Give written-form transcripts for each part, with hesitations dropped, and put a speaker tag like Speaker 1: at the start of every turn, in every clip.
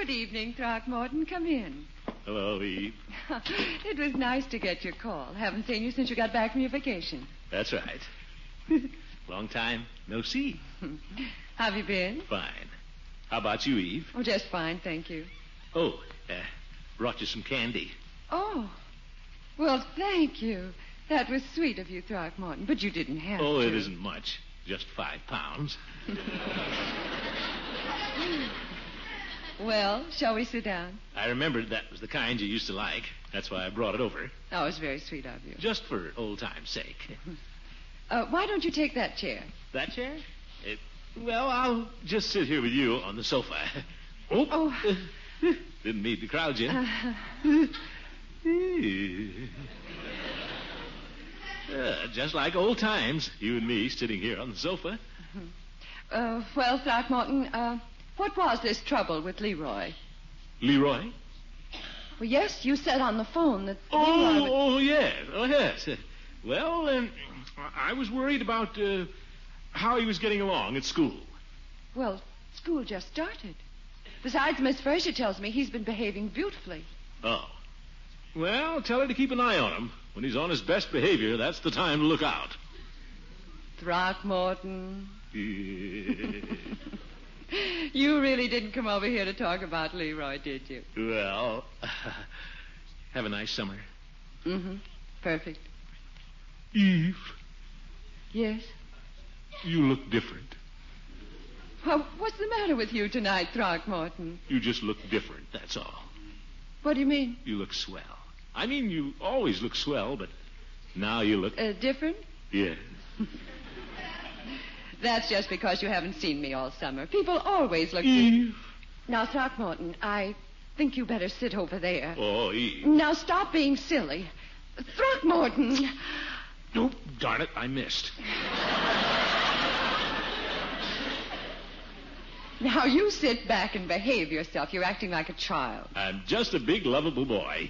Speaker 1: Good evening, Throckmorton. Come in.
Speaker 2: Hello, Eve.
Speaker 1: It was nice to get your call. Haven't seen you since you got back from your vacation.
Speaker 2: That's right. Long time no see.
Speaker 1: How have you been?
Speaker 2: Fine. How about you, Eve?
Speaker 1: Oh, just fine, thank you.
Speaker 2: Oh, brought you some candy.
Speaker 1: Oh, well, thank you. That was sweet of you, Throckmorton, but you didn't have to.
Speaker 2: Oh, it isn't much. Just 5 pounds.
Speaker 1: Well, shall we sit down?
Speaker 2: I remembered that was the kind you used to like. That's why I brought it over.
Speaker 1: Oh, it's very sweet of you.
Speaker 2: Just for old time's sake.
Speaker 1: Why don't you take that chair?
Speaker 2: That chair? Well, I'll just sit here with you on the sofa. Oh. Didn't mean to crowd you. Just like old times, you and me sitting here on the sofa.
Speaker 1: Well, Throckmorton, what was this trouble with Leroy?
Speaker 2: Leroy?
Speaker 1: Well, yes, you said on the phone that
Speaker 2: Yes. Oh, yes. Well, I was worried about how he was getting along at school.
Speaker 1: Well, school just started. Besides, Miss Fraser tells me he's been behaving beautifully.
Speaker 2: Oh. Well, tell her to keep an eye on him. When he's on his best behavior, that's the time to look out.
Speaker 1: Throckmorton. You really didn't come over here to talk about Leroy, did you?
Speaker 2: Well, have a nice summer.
Speaker 1: Mm-hmm. Perfect.
Speaker 2: Eve.
Speaker 1: Yes?
Speaker 2: You look different.
Speaker 1: Well, what's the matter with you tonight, Throckmorton?
Speaker 2: You just look different, that's all.
Speaker 1: What do you mean?
Speaker 2: You look swell. I mean, you always look swell, but now you look...
Speaker 1: different?
Speaker 2: Yes.
Speaker 1: That's just because you haven't seen me all summer. People always look...
Speaker 2: Eve.
Speaker 1: Now, Throckmorton, I think you better sit over there.
Speaker 2: Oh, Eve.
Speaker 1: Now, stop being silly. Throckmorton!
Speaker 2: Oh, darn it, I missed.
Speaker 1: Now, you sit back and behave yourself. You're acting like a child.
Speaker 2: I'm just a big, lovable boy.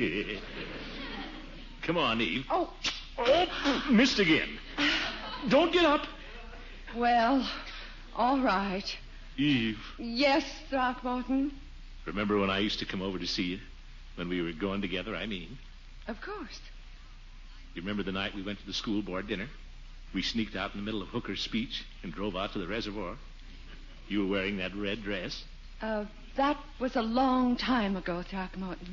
Speaker 2: Come on, Eve.
Speaker 1: Oh,
Speaker 2: missed again. Don't get up.
Speaker 1: well, all right.
Speaker 2: Eve.
Speaker 1: Yes, Throckmorton?
Speaker 2: Remember when I used to come over to see you? When we were going together, I mean.
Speaker 1: Of course.
Speaker 2: You remember the night we went to the school board dinner? We sneaked out in the middle of Hooker's speech and drove out to the reservoir. You were wearing that red dress.
Speaker 1: That was a long time ago, Throckmorton.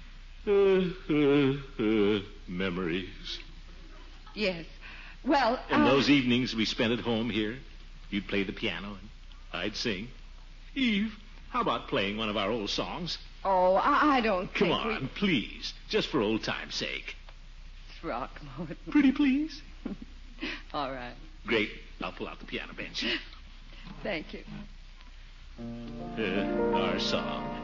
Speaker 2: Memories.
Speaker 1: Yes. Well,
Speaker 2: And those evenings we spent at home here, you'd play the piano and I'd sing. Eve, how about playing one of our old songs?
Speaker 1: Oh, I don't
Speaker 2: Come
Speaker 1: think
Speaker 2: on, please. Just for old time's sake.
Speaker 1: Throckmorton.
Speaker 2: Pretty please.
Speaker 1: All right.
Speaker 2: Great. I'll pull out the piano bench.
Speaker 1: Thank you.
Speaker 2: Our song.